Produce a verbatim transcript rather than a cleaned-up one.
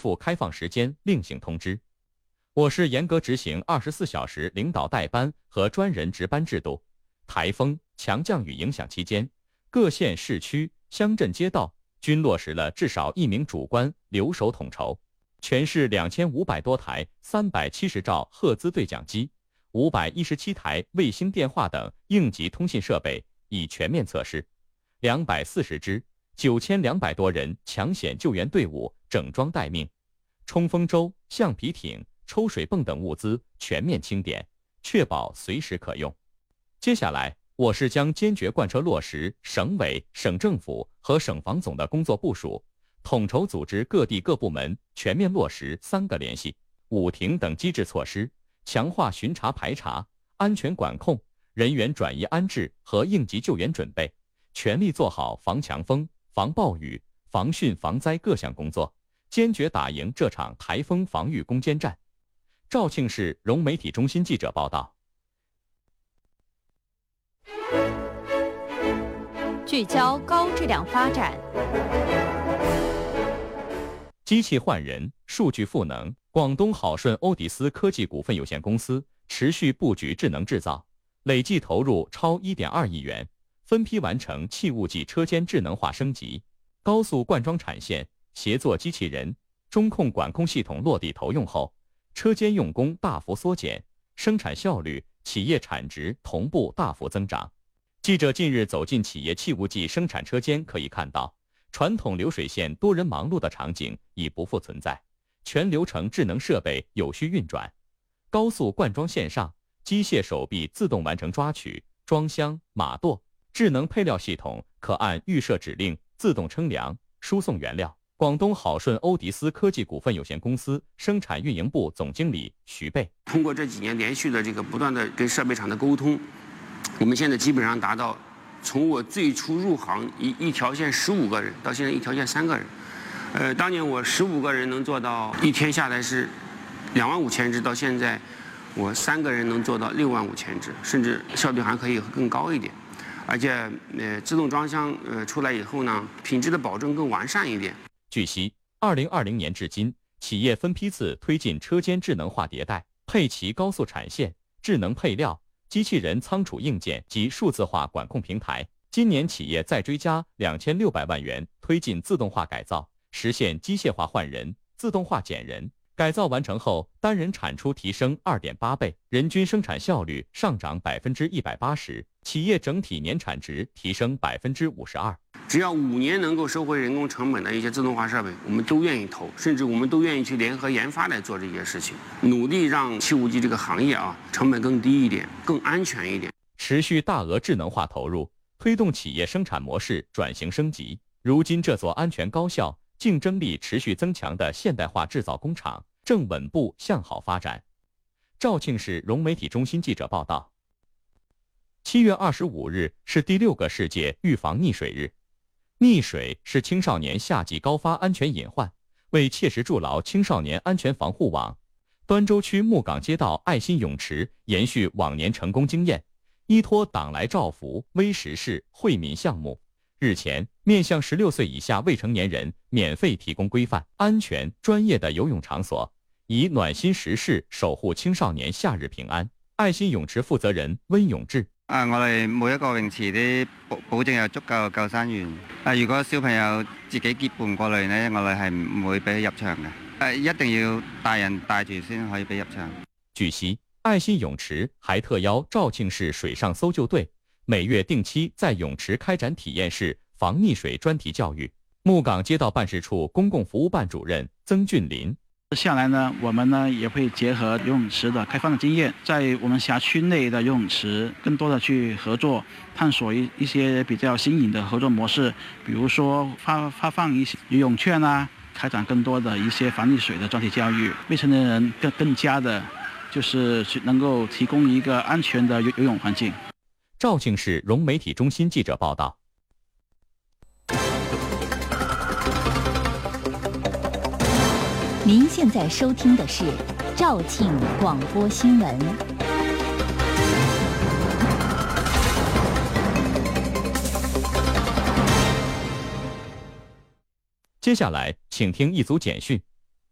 复开放时间另行通知。我市严格执行二十四小时领导代班和专人值班制度。台风、强降雨影响期间，各县市区、乡镇街道均落实了至少一名主官留守统筹。全市两千五百多台三百七十兆赫兹对讲机、五百一十七台卫星电话等应急通信设备已全面测试，两百四十支、九千两百多人抢险救援队伍整装待命，冲锋舟、橡皮艇、抽水泵等物资全面清点，确保随时可用。接下来，我市将坚决贯彻落实省委、省政府和省防总的工作部署，统筹组织各地各部门全面落实三个联系、五停等机制措施，强化巡查排查、安全管控、人员转移安置和应急救援准备，全力做好防强风、防暴雨、防汛防灾各项工作，坚决打赢这场台风防御攻坚战。肇庆市融媒体中心记者报道。 聚焦高质量发展。 机器换人，数据赋能。广东好顺欧迪斯科技股份有限公司持续布局智能制造，累计投入超 一点二亿元，分批完成气雾剂车间智能化升级。高速灌装产线、协作机器人、中控管控系统落地投用后，车间用工大幅缩减，生产效率、企业产值同步大幅增长。记者近日走进企业气雾剂生产车间，可以看到，传统流水线多人忙碌的场景已不复存在，全流程智能设备有序运转。高速灌装线上，机械手臂自动完成抓取、装箱、码垛，智能配料系统可按预设指令自动称量、输送原料。广东好顺欧迪斯科技股份有限公司生产运营部总经理徐贝， 通过这几年连续的这个不断的跟设备厂的沟通，我们现在基本上达到，从我最初入行一一条线十五个人，到现在一条线三个人。呃，当年我十五个人能做到一天下来是两万五千只，到现在我三个人能做到六万五千只，甚至效率还可以更高一点。而且呃，自动装箱呃出来以后呢，品质的保证更完善一点。 据悉，二零二零年至今，企业分批次推进车间智能化迭代，配齐高速产线、智能配料、机器人仓储硬件及数字化管控平台。今年企业再追加两千六百万元，推进自动化改造，实现机械化换人、自动化减人。改造完成后，单人产出提升 二点八倍，人均生产效率上涨 百分之一百八十， 企业整体年产值提升 百分之五十二。 只要五年能够收回人工成本的一些自动化设备，我们都愿意投，甚至我们都愿意去联合研发来做这些事情，努力让气雾剂这个行业啊成本更低一点，更安全一点。 持续大额智能化投入，推动企业生产模式转型升级。如今这座安全高效、竞争力持续增强的现代化制造工厂正稳步向好发展。肇庆市融媒体中心记者报道。七月二十五日是第六个世界预防溺水日。溺水是青少年夏季高发安全隐患，为切实筑牢青少年安全防护网，端州区木岗街道爱心泳池延续往年成功经验，依托党来照福微时事惠民项目，日前面向十六岁以下未成年人免费提供规范、安全、专业的游泳场所，以暖心时事守護青少年夏日平安。愛心泳池負責人温永志： 啊，我哋每一個泳池啲保保證有足夠嘅救生員。啊，如果小朋友自己結伴過嚟呢，我哋係唔會俾佢入場嘅。啊，一定要大人帶住先可以俾入場。 據悉，愛心泳池還特邀肇慶市水上搜救隊，每月定期在泳池開展體驗式防溺水專題教育。木岗街道辦事處公共服務辦主任曾俊林： 下来呢，我们呢也会结合游泳池的开放的经验，在我们辖区内的游泳池更多的去合作，探索一一些比较新颖的合作模式，比如说发发放一些游泳券啊，开展更多的一些防溺水的专题教育，未成年人更更加的，就是能够提供一个安全的游游泳环境。 肇庆市融媒体中心记者报道。 您现在收听的是肇庆广播新闻。 接下来，请听一组简讯。